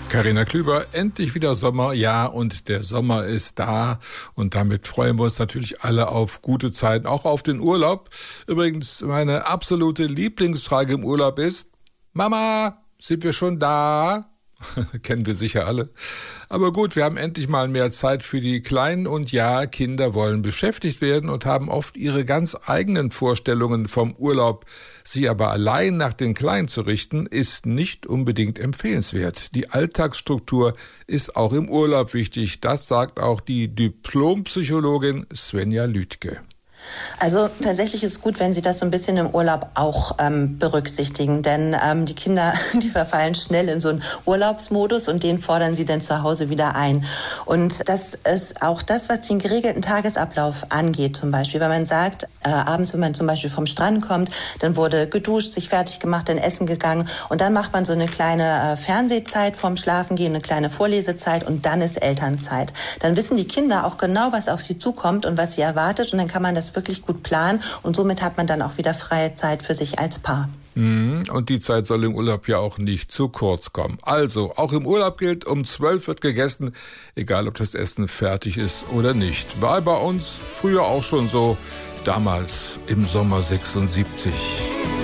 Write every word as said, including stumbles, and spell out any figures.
Carina Klüber, endlich wieder Sommer, ja, und der Sommer ist da und damit freuen wir uns natürlich alle auf gute Zeiten, auch auf den Urlaub. Übrigens, meine absolute Lieblingsfrage im Urlaub ist: Mama, sind wir schon da? Kennen wir sicher alle. Aber gut, wir haben endlich mal mehr Zeit für die Kleinen und ja, Kinder wollen beschäftigt werden und haben oft ihre ganz eigenen Vorstellungen vom Urlaub. Sie aber allein nach den Kleinen zu richten, ist nicht unbedingt empfehlenswert. Die Alltagsstruktur ist auch im Urlaub wichtig. Das sagt auch die Diplompsychologin Svenja Lüdke. Also tatsächlich ist es gut, wenn Sie das so ein bisschen im Urlaub auch ähm, berücksichtigen, denn ähm, die Kinder, die verfallen schnell in so einen Urlaubsmodus und den fordern Sie dann zu Hause wieder ein. Und das ist auch das, was den geregelten Tagesablauf angeht zum Beispiel. Wenn man sagt, äh, abends, wenn man zum Beispiel vom Strand kommt, dann wurde geduscht, sich fertig gemacht, dann essen gegangen und dann macht man so eine kleine äh, Fernsehzeit vorm Schlafengehen, eine kleine Vorlesezeit und dann ist Elternzeit. Dann wissen die Kinder auch genau, was auf sie zukommt und was sie erwartet und dann kann man das wirklich gut planen und somit hat man dann auch wieder freie Zeit für sich als Paar. Und die Zeit soll im Urlaub ja auch nicht zu kurz kommen. Also, auch im Urlaub gilt, um zwölf wird gegessen, egal ob das Essen fertig ist oder nicht. War bei uns früher auch schon so, damals im Sommer sechsundsiebzig.